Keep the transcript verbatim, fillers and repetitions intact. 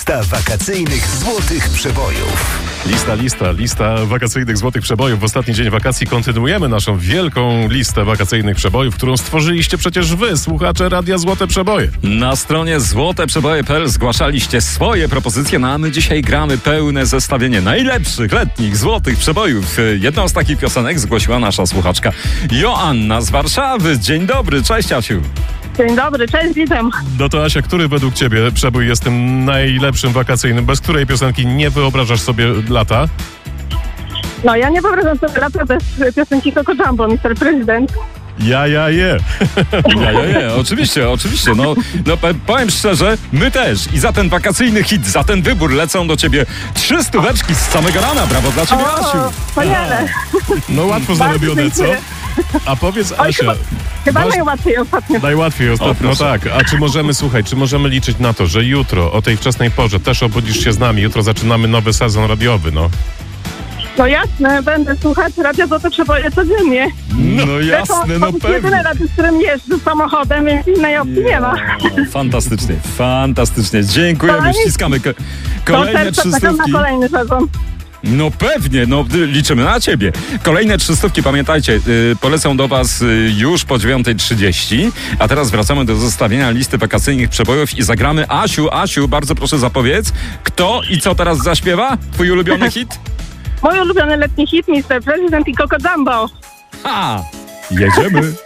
Lista wakacyjnych złotych przebojów. Lista, lista, lista wakacyjnych złotych przebojów. W ostatni dzień wakacji kontynuujemy naszą wielką listę wakacyjnych przebojów, którą stworzyliście przecież wy, słuchacze Radia Złote Przeboje. Na stronie złote przeboje kropka p l zgłaszaliście swoje propozycje, no a my dzisiaj gramy pełne zestawienie najlepszych letnich złotych przebojów. Jedną z takich piosenek zgłosiła nasza słuchaczka Joanna z Warszawy. Dzień dobry, cześć Asiu. Dzień dobry, cześć, witam. No to Asia, który według ciebie przebój jest tym najlepszym wakacyjnym, bez której piosenki nie wyobrażasz sobie lata? No ja nie wyobrażam sobie lata bez piosenki Coco Jumbo, mister Prezydent. Ja, ja, je. Ja, ja, ja, oczywiście, oczywiście. No, no powiem szczerze, my też. I za ten wakacyjny hit, za ten wybór lecą do ciebie trzy stóweczki z samego rana. Brawo dla ciebie, Asiu. Wspaniale. No łatwo zarobione, co? dziękuję. A powiedz, Oj, Asia... chyba chyba waż- najłatwiej ostatnio. Najłatwiej O, ostatnio, no proszę. tak. A czy możemy, słuchaj, czy możemy liczyć na to, że jutro o tej wczesnej porze też obudzisz się z nami? Jutro zaczynamy nowy sezon radiowy, no. No jasne, będę słuchać Radia Złote Przeboje codziennie. No jasne, no To jest jedyne pewnie. radio, z którym jeżdżę samochodem, więc innej opcji nie ma. Ja, fantastycznie, fantastycznie. Dziękujemy, Kochani, ściskamy. Ko- To Kolejne serce trzy czekam na stówki. kolejny sezon. No pewnie, no y, liczymy na ciebie. Kolejne trzy stówki, pamiętajcie, y, polecą do was y, już po dziewiątej trzydzieści, a teraz wracamy do zestawienia listy wakacyjnych przebojów i zagramy. Asiu, Asiu, bardzo proszę zapowiedz, kto i co teraz zaśpiewa? Twój ulubiony hit? Mój ulubiony letni hit, mister Prezydent i Coco Jumbo. Ha! Jedziemy.